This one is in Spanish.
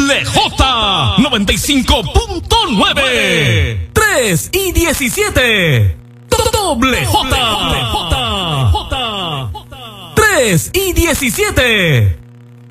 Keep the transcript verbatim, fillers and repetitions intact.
Doble J noventa y cinco punto nueve. tres y diecisiete. Doble J. tres y diecisiete.